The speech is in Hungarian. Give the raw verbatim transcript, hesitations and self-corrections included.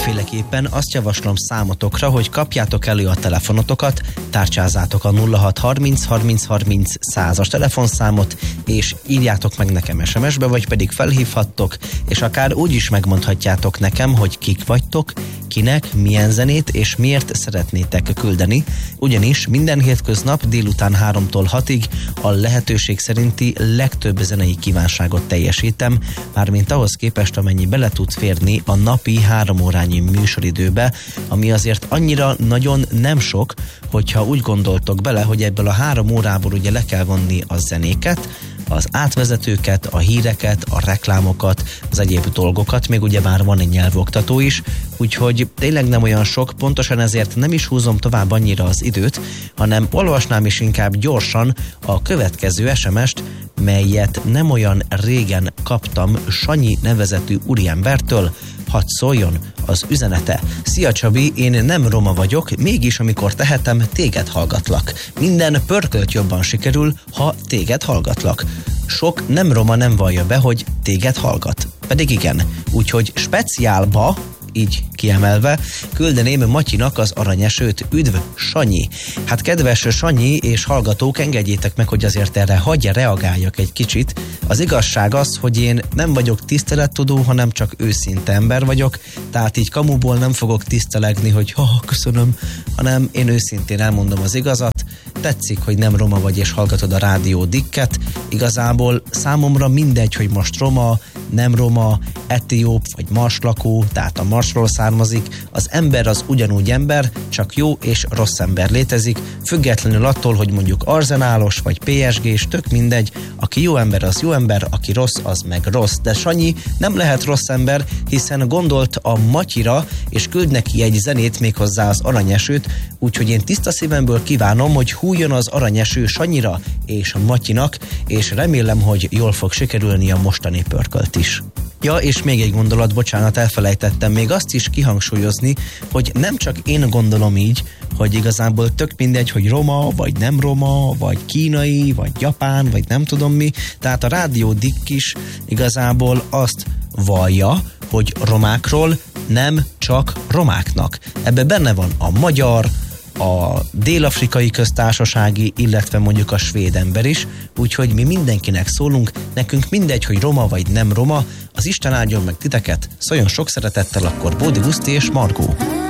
mindenféleképpen azt javaslom számotokra, hogy kapjátok elő a telefonotokat, tárcsázátok a nulla hat harminc harminc harminc százas telefonszámot, és írjátok meg nekem es em es-be, vagy pedig felhívhattok, és akár úgy is megmondhatjátok nekem, hogy kik vagytok, kinek, milyen zenét és miért szeretnétek küldeni, ugyanis minden hétköznap délután háromtól hatig a lehetőség szerinti legtöbb zenei kívánságot teljesítem, mármint ahhoz képest, amennyi bele tud férni a napi három órányi műsoridőbe, ami azért annyira nagyon nem sok, hogyha úgy gondoltok bele, hogy ebből a három órából ugye le kell vonni a zenéket, az átvezetőket, a híreket, a reklámokat, az egyéb dolgokat, még ugye már van egy nyelvoktató is, úgyhogy tényleg nem olyan sok, pontosan ezért nem is húzom tovább annyira az időt, hanem olvasnám is inkább gyorsan a következő es em est, melyet nem olyan régen kaptam Sanyi nevezetű úriembertől. Hadd szóljon az üzenete. Szia Csabi, én nem roma vagyok, mégis amikor tehetem, téged hallgatlak. Minden pörkölt jobban sikerül, ha téged hallgatlak. Sok nem roma nem vallja be, hogy téged hallgat. Pedig igen, úgyhogy speciálba, így kiemelve, küldeném Matyinak az aranyesőt. Üdv, Sanyi! Hát kedves Sanyi és hallgatók, engedjétek meg, hogy azért erre hagyja reagáljak egy kicsit. Az igazság az, hogy én nem vagyok tisztelettudó, hanem csak őszinte ember vagyok, tehát így kamuból nem fogok tisztelegni, hogy ha, köszönöm, hanem én őszintén elmondom az igazat. Tetszik, hogy nem roma vagy és hallgatod a Rádió Dicket. Igazából számomra mindegy, hogy most roma, nem roma, etióp vagy marslakó, tehát a marsról származik. Az ember az ugyanúgy ember, csak jó és rossz ember létezik, függetlenül attól, hogy mondjuk arzenálos vagy pé es gés, tök mindegy, aki jó ember az jó ember, aki rossz az meg rossz. De Sanyi nem lehet rossz ember, hiszen gondolt a Matyira, és küld neki egy zenét, méghozzá az aranyesőt, úgyhogy én tiszta szívemből kívánom, hogy hújjon az aranyeső Sanyira és a Matyinak, és remélem, hogy jól fog sikerülni a mostani pörkölt is. Ja, és még egy gondolat, bocsánat, elfelejtettem még azt is kihangsúlyozni, hogy nem csak én gondolom így, hogy igazából tök mindegy, hogy roma, vagy nem roma, vagy kínai, vagy japán, vagy nem tudom mi, tehát a Rádió Dick is igazából azt vallja, hogy romákról nem csak romáknak. Ebbe benne van a magyar, a dél-afrikai köztársasági, illetve mondjuk a svéd ember is, úgyhogy mi mindenkinek szólunk, nekünk mindegy, hogy roma vagy nem roma, az Isten áldjon meg titeket, szóljon sok szeretettel akkor Bódi Guszti és Margó.